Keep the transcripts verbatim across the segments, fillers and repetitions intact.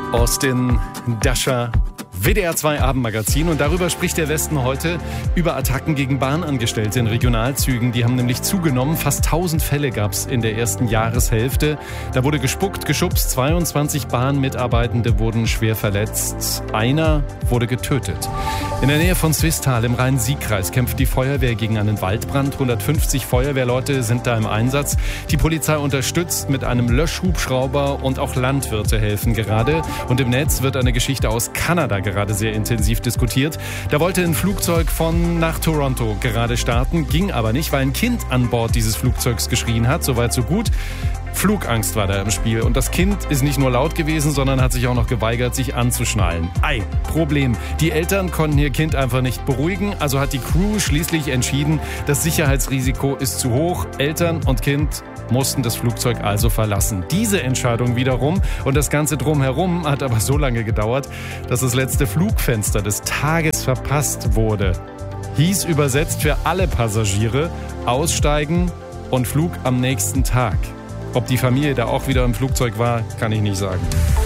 Austin Dasher, W D R zwei Abendmagazin, und darüber spricht der Westen heute, über Attacken gegen Bahnangestellte in Regionalzügen. Die haben nämlich zugenommen. Fast tausend Fälle gab es in der ersten Jahreshälfte. Da wurde gespuckt, geschubst, zweiundzwanzig Bahnmitarbeitende wurden schwer verletzt. Einer wurde getötet. In der Nähe von Swisttal im Rhein-Sieg-Kreis kämpft die Feuerwehr gegen einen Waldbrand. hundertfünfzig Feuerwehrleute sind da im Einsatz. Die Polizei unterstützt mit einem Löschhubschrauber und auch Landwirte helfen gerade. Und im Netz wird eine Geschichte aus Kanada gerade sehr intensiv diskutiert. Da wollte ein Flugzeug von nach Toronto gerade starten, ging aber nicht, weil ein Kind an Bord dieses Flugzeugs geschrien hat. Soweit so gut. Flugangst war da im Spiel. Und das Kind ist nicht nur laut gewesen, sondern hat sich auch noch geweigert, sich anzuschnallen. Ei, Problem. Die Eltern konnten ihr Kind einfach nicht beruhigen, also hat die Crew schließlich entschieden, das Sicherheitsrisiko ist zu hoch. Eltern und Kind mussten das Flugzeug also verlassen. Diese Entscheidung wiederum und das Ganze drumherum hat aber so lange gedauert, dass das letzte Flugfenster des Tages verpasst wurde. Hieß übersetzt für alle Passagiere: aussteigen und Flug am nächsten Tag. Ob die Familie da auch wieder im Flugzeug war, kann ich nicht sagen.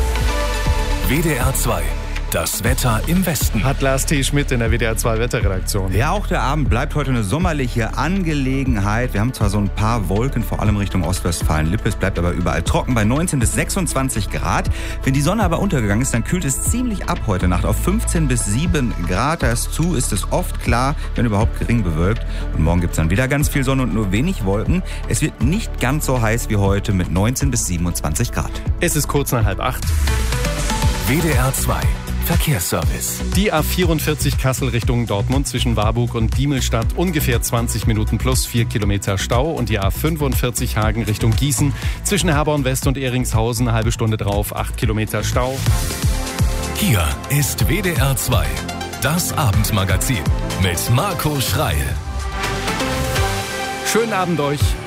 W D R zwei, das Wetter im Westen. Hat Lars T. Schmidt in der W D R zwei Wetterredaktion. Ja, auch der Abend bleibt heute eine sommerliche Angelegenheit. Wir haben zwar so ein paar Wolken, vor allem Richtung Ostwestfalen-Lippe. Es bleibt aber überall trocken bei neunzehn bis sechsundzwanzig Grad. Wenn die Sonne aber untergegangen ist, dann kühlt es ziemlich ab heute Nacht auf fünfzehn bis sieben Grad. Da ist zu, ist es oft klar, wenn überhaupt gering bewölkt. Und morgen gibt es dann wieder ganz viel Sonne und nur wenig Wolken. Es wird nicht ganz so heiß wie heute mit neunzehn bis siebenundzwanzig Grad. Es ist kurz nach halb acht. W D R zwei Verkehrsservice. Die A vierundvierzig Kassel Richtung Dortmund zwischen Warburg und Diemelstadt ungefähr zwanzig Minuten plus vier Kilometer Stau, und die A fünfundvierzig Hagen Richtung Gießen zwischen Herborn West und Eringshausen eine halbe Stunde drauf, acht Kilometer Stau. Hier ist W D R zwei, das Abendmagazin mit Marco Schreil. Schönen Abend euch.